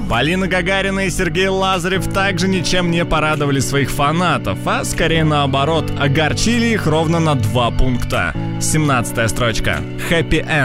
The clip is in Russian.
Полина Гагарина и Сергей Лазарев также ничем не порадовали своих фанатов, а скорее наоборот, огорчили их ровно на 2 пункта. 17-я строчка. Happy End.